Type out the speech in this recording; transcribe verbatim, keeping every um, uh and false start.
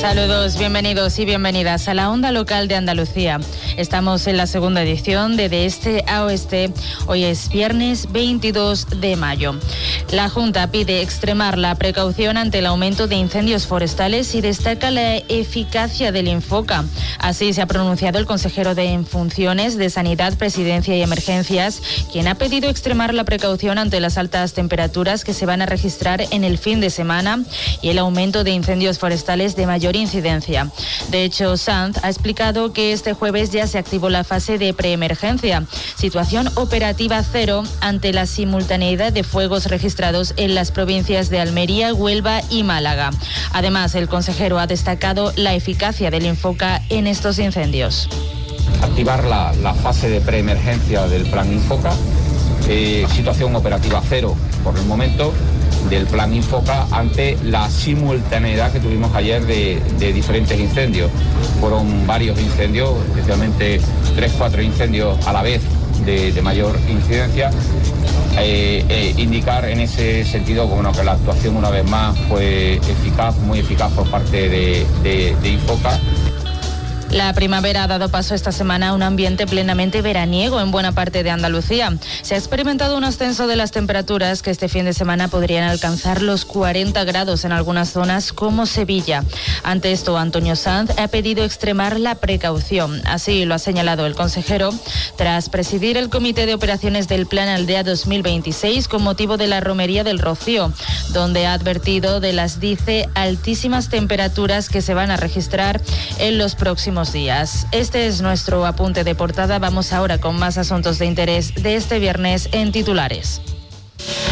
Saludos, bienvenidos y bienvenidas a la Onda Local de Andalucía. Estamos en la segunda edición de De Este a Oeste. Hoy es viernes veintidós de mayo. La Junta pide extremar la precaución ante el aumento de incendios forestales y destaca la eficacia del Infoca. Así se ha pronunciado el consejero de en funciones de Sanidad, Presidencia y Emergencias, quien ha pedido extremar la precaución ante las altas temperaturas que se van a registrar en el fin de semana y el aumento de incendios forestales de mayor incidencia. De hecho, Sanz ha explicado que este jueves ya se activó la fase de preemergencia, situación operativa cero ante la simultaneidad de fuegos registrados en las provincias de Almería, Huelva y Málaga. Además, el consejero ha destacado la eficacia del Infoca en estos incendios. Activar la, la fase de preemergencia del plan Infoca, eh, situación operativa cero por el momento del plan Infoca ante la simultaneidad que tuvimos ayer de, de diferentes incendios. Fueron varios incendios, especialmente tres, cuatro incendios a la vez de, de mayor incidencia. Eh, eh, indicar en ese sentido bueno, que la actuación una vez más fue eficaz, muy eficaz por parte de, de, de Infoca. La primavera ha dado paso esta semana a un ambiente plenamente veraniego en buena parte de Andalucía. Se ha experimentado un ascenso de las temperaturas que este fin de semana podrían alcanzar los cuarenta grados en algunas zonas como Sevilla. Ante esto, Antonio Sanz ha pedido extremar la precaución. Así lo ha señalado el consejero tras presidir el Comité de Operaciones del Plan Aldea dos mil veintiséis con motivo de la Romería del Rocío, donde ha advertido de las, dice, altísimas temperaturas que se van a registrar en los próximos días. Este es nuestro apunte de portada. Vamos ahora con más asuntos de interés de este viernes en titulares.